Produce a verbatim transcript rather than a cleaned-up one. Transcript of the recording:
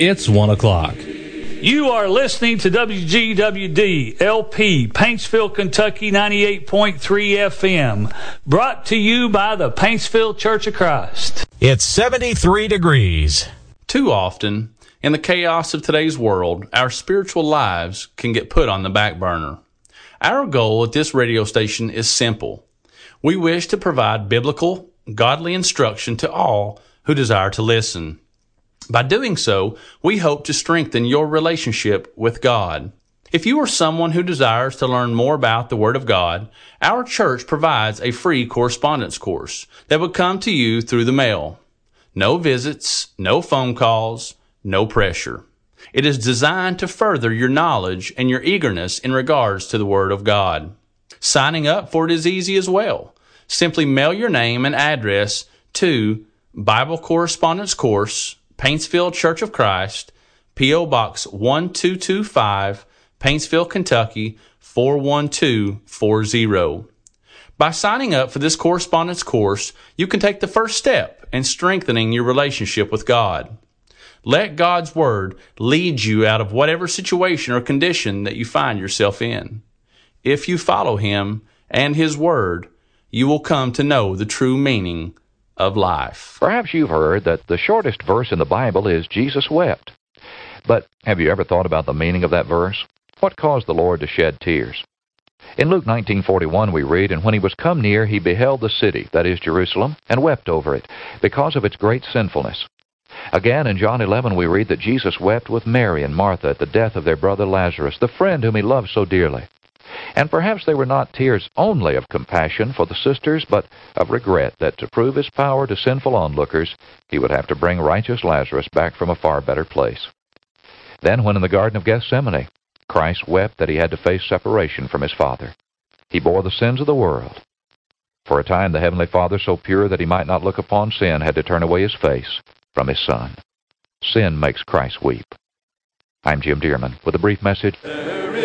It's one o'clock. You are listening to W G W D L P, Paintsville, Kentucky, ninety-eight point three F M, brought to you by the Paintsville Church of Christ. It's seventy-three degrees. Too often, in the chaos of today's world, our spiritual lives can get put on the back burner. Our goal at this radio station is simple. We wish to provide biblical, godly instruction to all who desire to listen. By doing so, we hope to strengthen your relationship with God. If you are someone who desires to learn more about the Word of God, our church provides a free correspondence course that will come to you through the mail. No visits, no phone calls, no pressure. It is designed to further your knowledge and your eagerness in regards to the Word of God. Signing up for it is easy as well. Simply mail your name and address to Bible Correspondence Course, Paintsville Church of Christ, P O Box one two two five, Paintsville, Kentucky, four one two four zero. By signing up for this correspondence course, you can take the first step in strengthening your relationship with God. Let God's Word lead you out of whatever situation or condition that you find yourself in. If you follow Him and His Word, you will come to know the true meaning of life. Perhaps you've heard that the shortest verse in the Bible is Jesus wept. But have you ever thought about the meaning of that verse? What caused the Lord to shed tears? In Luke nineteen forty-one we read, "And when he was come near, he beheld the city, that is Jerusalem, and wept over it, because of its great sinfulness." Again, in John eleven we read that Jesus wept with Mary and Martha at the death of their brother Lazarus, the friend whom he loved so dearly. And perhaps they were not tears only of compassion for the sisters, but of regret that to prove his power to sinful onlookers, he would have to bring righteous Lazarus back from a far better place. Then when in the Garden of Gethsemane, Christ wept that he had to face separation from his Father. He bore the sins of the world. For a time the Heavenly Father, so pure that he might not look upon sin, had to turn away his face from his Son. Sin makes Christ weep. I'm Jim Dearman with a brief message.